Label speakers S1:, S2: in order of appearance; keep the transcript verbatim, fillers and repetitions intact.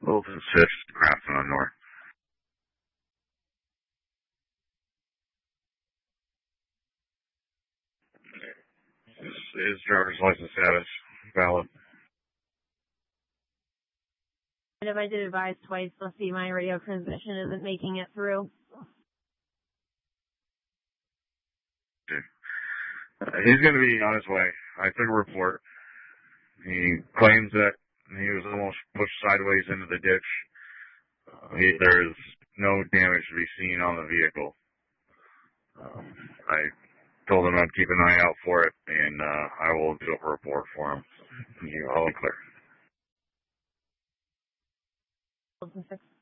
S1: Wilson six, Grafton on North. His, his driver's license status valid.
S2: And if I did advise twice, let's see, my radio transmission isn't making it through.
S1: Okay. Uh, he's going to be on his way. I took a report. He claims that he was almost pushed sideways into the ditch. Uh, he, there is no damage to be seen on the vehicle. Um, I told him I'd keep an eye out for it, and uh, I will do a report for him. You all clear.
S2: Wilson six